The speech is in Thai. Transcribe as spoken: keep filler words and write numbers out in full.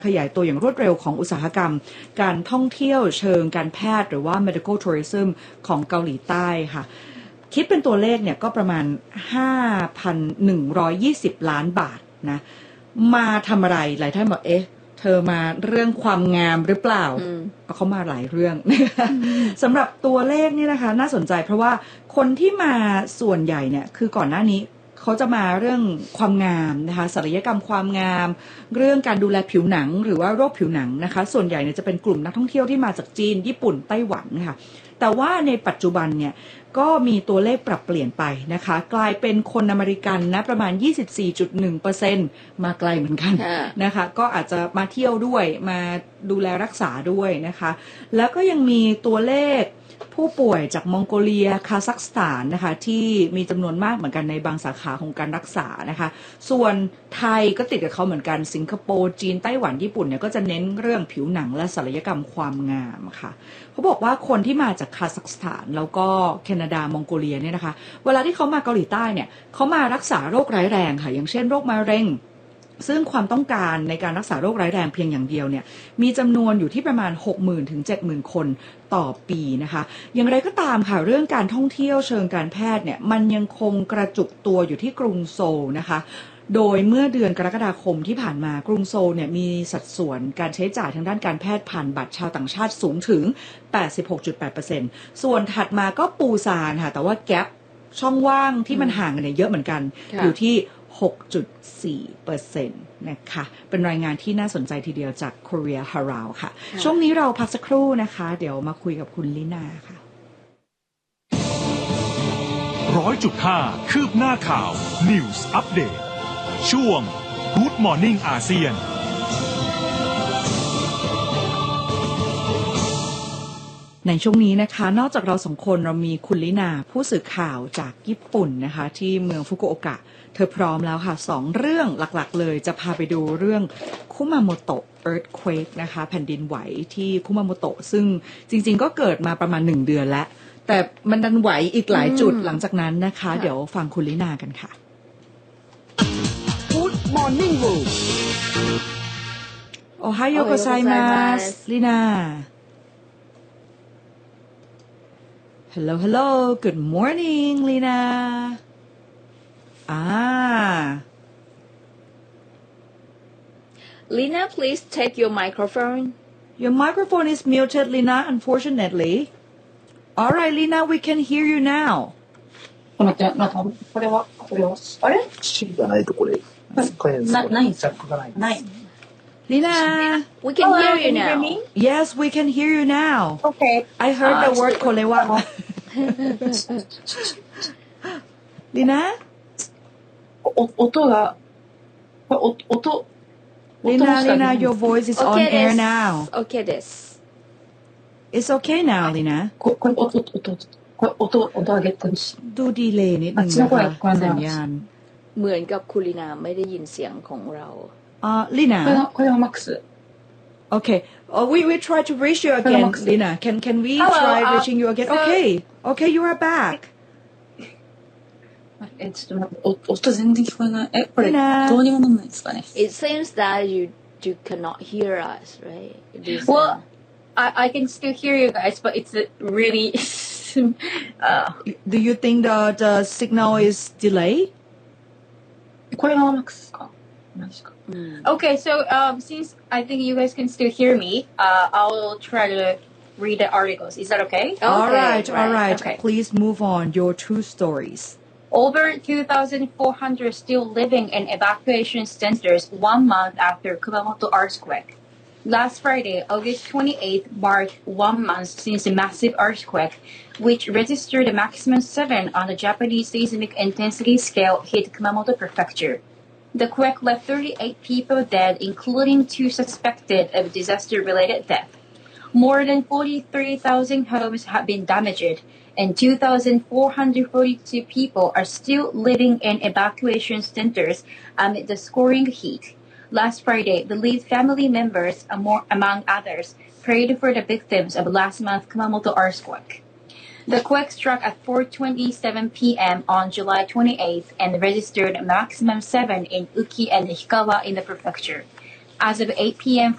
ขยายตัวอย่างรวดเร็วของอุตสาหกรรมการท่องเที่ยวเชิงการแพทย์หรือว่า medical tourism ของเกาหลีใต้ค่ะคิดเป็นตัวเลขเนี่ยก็ประมาณ ห้าพันหนึ่งร้อยยี่สิบ ล้านบาทนะมาทำอะไรหลายท่านบอกเอ๊ะเธอมาเรื่องความงามหรือเปล่าเขามาหลายเรื่องสำหรับตัวเลขนี่นะคะน่าสนใจเพราะว่าคนที่มาส่วนใหญ่เนี่ยคือก่อนหน้านี้เขาจะมาเรื่องความงามนะคะศัลยกรรมความงามเรื่องการดูแลผิวหนังหรือว่าโรคผิวหนังนะคะส่วนใหญ่เนี่ยจะเป็นกลุ่มนักท่องเที่ยวที่มาจากจีนญี่ปุ่นไต้หวันค่ะแต่ว่าในปัจจุบันเนี่ยก็มีตัวเลขปรับเปลี่ยนไปนะคะกลายเป็นคนอเมริกันนะประมาณ ยี่สิบสี่จุดหนึ่งเปอร์เซ็นต์ มาไกลเหมือนกันนะคะก็อาจจะมาเที่ยวด้วยมาดูแลรักษาด้วยนะคะแล้วก็ยังมีตัวเลขผู้ป่วยจากมองโกเลียคาซัคสถานนะคะที่มีจำนวนมากเหมือนกันในบางสาขาของการรักษานะคะส่วนไทยก็ติดกับเขาเหมือนกันสิงคโปร์จีนไต้หวันญี่ปุ่นเนี่ยก็จะเน้นเรื่องผิวหนังและศัลยกรรมความงามค่ะเขาบอกว่าคนที่มาจากคาซัคสถานแล้วก็แคนาดามองโกเลียเนี่ยนะคะเวลาที่เขามาเกาหลีใต้เนี่ยเขามารักษาโรคร้ายแรงค่ะอย่างเช่นโรคมะเร็งซึ่งความต้องการในการรักษาโรคร้ายแรงเพียงอย่างเดียวเนี่ยมีจำนวนอยู่ที่ประมาณ หกหมื่น ถึง เจ็ดหมื่น คนต่อปีนะคะอย่างไรก็ตามค่ะเรื่องการท่องเที่ยวเชิงการแพทย์เนี่ยมันยังคงกระจุกตัวอยู่ที่กรุงโซลนะคะโดยเมื่อเดือนกรกฎาคมที่ผ่านมากรุงโซลเนี่ยมีสัดส่วนการใช้จ่ายทางด้านการแพทย์ผ่านบัตรชาวต่างชาติสูงถึง แปดสิบหกจุดแปดเปอร์เซ็นต์ ส่วนถัดมาก็ปูซานค่ะแต่ว่าแกปช่องว่างที่มันห่างกันเนี่ยเยอะเหมือนกันอยู่ที่ หกจุดสี่เปอร์เซ็นต์ นะคะเป็นรายงานที่น่าสนใจทีเดียวจาก Korea Herald ค่ะช่วงนี้เราพักสักครู่นะคะเดี๋ยวมาคุยกับคุณลินาค่ะร้อยจุดห้า คืบหน้าข่าว News Update ช่วง Good Morning อาเซียนในช่วงนี้นะคะนอกจากเราสองคนเรามีคุณลินาผู้สื่อข่าวจากญี่ปุ่นนะคะที่เมืองฟุกุโอกะเธอพร้อมแล้วค่ะสองเรื่องหลักๆเลยจะพาไปดูเรื่องคุมาโมโตะ earthquake นะคะแผ่นดินไหวที่คุมาโมโตะซึ่งจริงๆก็เกิดมาประมาณหนึ่งเดือนแล้วแต่มันดันไหวอีกหลายจุดหลังจากนั้นนะคะเดี๋ยวฟังคุณลินากันค่ะ Good Morning World โอไฮโอโกไซมัสลินาHello, hello. Good morning, Lina. Ah. Lina, please take your microphone. Your microphone is muted, Lina, unfortunately. All right, Lina, we can hear you now. この手、また、これは、これは、あれ C がないとこれ、これ、 な、ないんジャックがない。 ない。 Lina. We can Hello, hear you can you now. hear me? Yes, we can hear you now. Okay. I heard Ah, the word kolewa. Lina? お、音が、これ、お、音、 Lina, Lina, your voice is on Okay, air this. now. Okay, this. It's okay now, Lina. ここれ、音、音、音、これ、音、音上げてるし。 ดูดีเลยนิดนึงนะคะสัญญาณเหมือนกับคุณลีนาไม่ได้ยินเสียงของเราอ่า Lina これは、これはマックス。 Okay. Oh, we we try to reach you again, Hello. Lina. Can can we Hello, try uh, reaching you again? so- Okay. Okay, you are back. え、ちょっと待って、お音全然聞こえない。え、これ、 いいなどうにもなんないですかね。 It seems that you you cannot hear us, right? This, Well, I, I can still hear you guys, but it's a really, uh, Do you think the the signal is delay? これがマックスか。マジか。 うん Okay, so um, since I think you guys can still hear me, uh, I'll try to read the articles. Is that okay? all Okay, right, all right, right. okay. Please move on. Your two stories. Over two thousand four hundred still living in evacuation centers one month after Kumamoto earthquake. Last Friday, August twenty-eighth, marked one month since the massive earthquake, which registered a maximum seven on the Japanese seismic intensity scale, hit Kumamoto Prefecture. The quake left thirty-eight people dead, including two suspected of disaster-related death. More than forty-three thousand homes have been damaged, and two thousand four hundred forty-two people are still living in evacuation centers amid the scorching heat. Last Friday, the lead family members, among others, prayed for the victims of last month's Kumamoto earthquake. The quake struck at four twenty-seven p.m. on July twenty-eighth and registered a maximum seven in Uki and Hikawa in the prefecture. As of eight p.m.